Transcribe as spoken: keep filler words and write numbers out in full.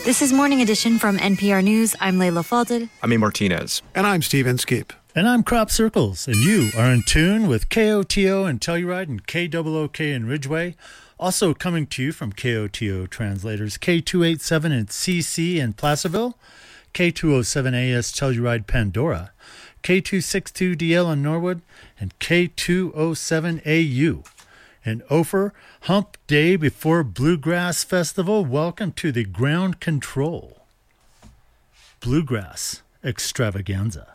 This is Morning Edition from N P R News. I'm Layla Falded. I'm E. Martinez. And I'm Steve Inskeep. And I'm Crop Circles. And you are in tune with K O T O in Telluride and K O O K in Ridgeway. Also coming to you from K O T O translators K two eighty-seven in C C in Placerville, K two oh seven A S Telluride Pandora, K two sixty-two D L in Norwood, and K two oh seven A U. In Ophir, Hump Day before Bluegrass Festival, welcome to the Ground Control Bluegrass Extravaganza.